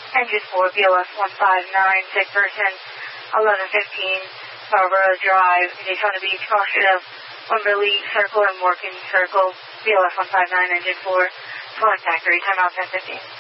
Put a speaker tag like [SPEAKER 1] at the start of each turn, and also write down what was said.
[SPEAKER 1] Engine 4, BLS 159, sick person, 1115 Barbara Drive, Daytona Beach, caution of Wimberley Circle and Morgan Circle, BLS 159, Engine 4, calling factory, timeout 10:15.